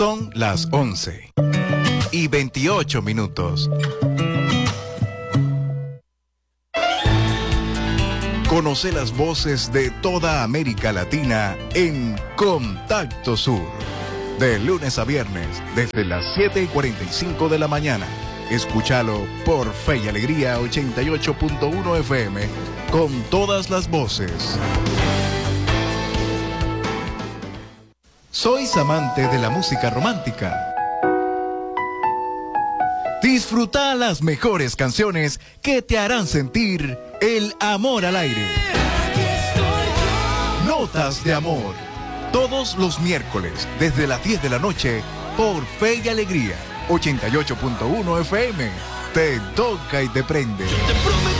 Son las 11:28. Conoce las voces de toda América Latina en Contacto Sur. De lunes a viernes, desde las 7:45 de la mañana. Escúchalo por Fe y Alegría 88.1 FM, con todas las voces. ¿Sois amante de la música romántica? Disfruta las mejores canciones que te harán sentir el amor al aire. Notas de amor. Todos los miércoles, desde las 10 de la noche, por Fe y Alegría 88.1 FM. Te toca y te prende.